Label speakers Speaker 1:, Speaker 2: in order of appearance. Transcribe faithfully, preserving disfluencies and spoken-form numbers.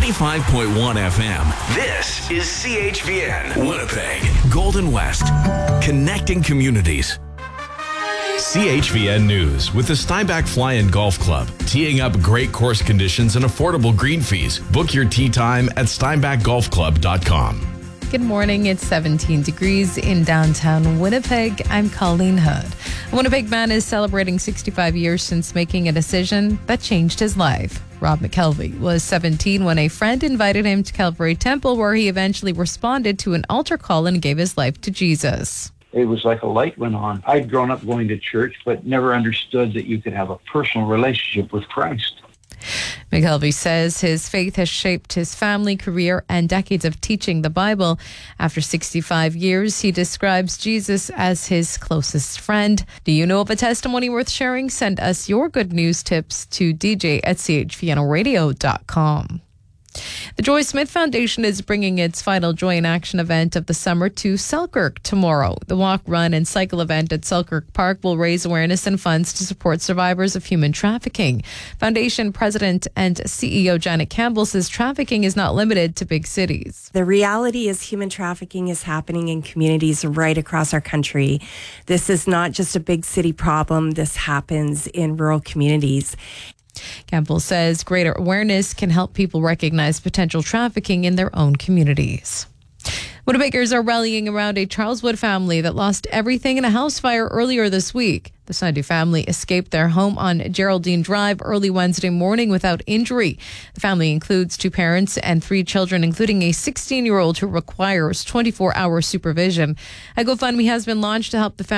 Speaker 1: ninety-five point one F M. This is C H V N, Winnipeg, Golden West, connecting communities. C H V N News with the Steinbach Fly and Golf Club, teeing up great course conditions and affordable green fees. Book your tee time at steinbach golf club dot com.
Speaker 2: Good morning. It's seventeen degrees in downtown Winnipeg. I'm Colleen Hood. A Winnipeg man is celebrating sixty-five years since making a decision that changed his life. Rob McKelvey was seventeen when a friend invited him to Calvary Temple, where he eventually responded to an altar call and gave his life to Jesus.
Speaker 3: It was like a light went on. I'd grown up going to church, but never understood that you could have a personal relationship with Christ.
Speaker 2: McKelvey says his faith has shaped his family, career, and decades of teaching the Bible. After sixty-five years, he describes Jesus as his closest friend. Do you know of a testimony worth sharing? Send us your good news tips to d j at c h v n radio dot com. The Joy Smith Foundation is bringing its final Joy in Action event of the summer to Selkirk tomorrow. The walk, run, and cycle event at Selkirk Park will raise awareness and funds to support survivors of human trafficking. Foundation President and C E O Janet Campbell says trafficking is not limited to big cities.
Speaker 4: The reality is human trafficking is happening in communities right across our country. This is not just a big city problem. This happens in rural communities.
Speaker 2: Campbell says greater awareness can help people recognize potential trafficking in their own communities. Winnipeggers are rallying around a Charleswood family that lost everything in a house fire earlier this week. The Sandu family escaped their home on Geraldine Drive early Wednesday morning without injury. The family includes two parents and three children, including a sixteen-year-old who requires twenty-four hour supervision. A GoFundMe has been launched to help the family